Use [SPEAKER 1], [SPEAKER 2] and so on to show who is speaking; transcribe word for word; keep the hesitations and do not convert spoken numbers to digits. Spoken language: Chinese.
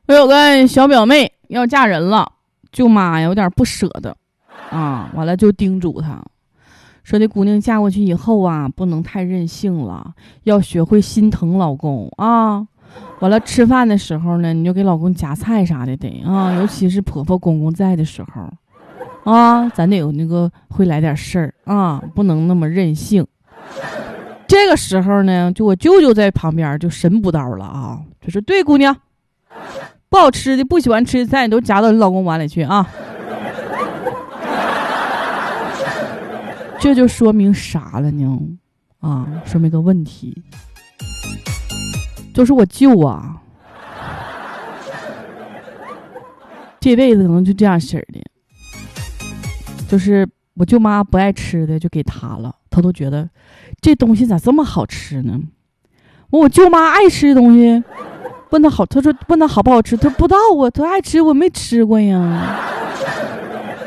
[SPEAKER 1] 我有个小表妹要嫁人了，舅妈有点不舍得啊，完了就叮嘱她说，这姑娘嫁过去以后啊，不能太任性了，要学会心疼老公啊。完了吃饭的时候呢，你就给老公夹菜啥的得啊，尤其是婆婆公公在的时候啊，咱得有那个会来点事儿啊，不能那么任性。这个时候呢，就我舅舅在旁边就神补刀了啊，就说对姑娘，不好吃的不喜欢吃的菜你都夹到你老公碗里去啊。这就说明啥了呢？啊，说明个问题，就是我舅啊，这辈子可能就这样式儿的，就是我舅妈不爱吃的就给他了，他都觉得这东西咋这么好吃呢？我舅妈爱吃的东西，问他好，他说问他好不好吃，他不知道啊，他爱吃我没吃过呀。